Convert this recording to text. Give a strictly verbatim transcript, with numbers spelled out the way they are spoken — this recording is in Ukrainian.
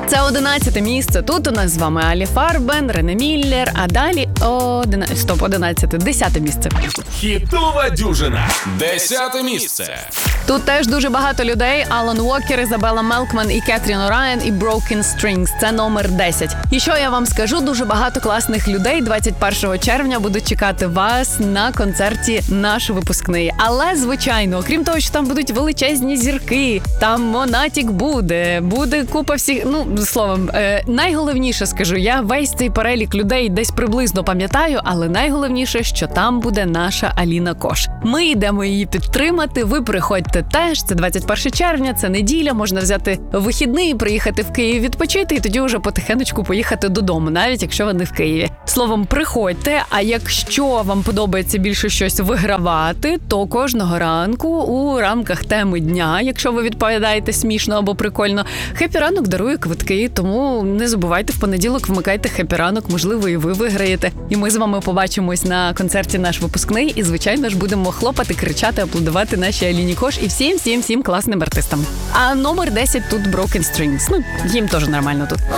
Це одинадцяте місце. Тут у нас з вами Алі Фарбен, Рене Міллер, а далі одина... Стоп, одинадцяте, десяте місце. Хітова дюжина. Десяте місце. Тут теж дуже багато людей. Алан Уокер, Ізабелла Мелкман і Кетрін Орайан і Broken Strings. Це номер десять. І що я вам скажу, дуже багато класних людей двадцять першого червня будуть чекати вас на концерті «Наш випускний». Але, звичайно, окрім того, що там будуть величезні зірки, там Монатік буде, буде купа всіх, ну, словом, е, найголовніше скажу, я весь цей перелік людей десь приблизно пам'ятаю, але найголовніше, що там буде наша Аліна Кош. Ми йдемо її підтримати, ви приходьте теж, це двадцять перше червня, це неділя, можна взяти вихідний, приїхати в Київ відпочити і тоді вже потихенечку поїхати додому, навіть якщо ви не в Києві. Словом, приходьте, а якщо вам подобається більше щось вигравати, то кожного ранку у рамках теми дня, якщо ви відповідаєте смішно або прикольно, Хеппі Ранок дарує квитки, тому не забувайте, в понеділок вмикайте Хеппі Ранок, можливо, і ви виграєте. І ми з вами побачимось на концерті «Наш випускний» і, звичайно ж, будемо хлопати, кричати, аплодувати нашій Аліні Кош і всім-всім-всім класним артистам. А номер десять тут Broken Strings. Ну, їм теж нормально тут.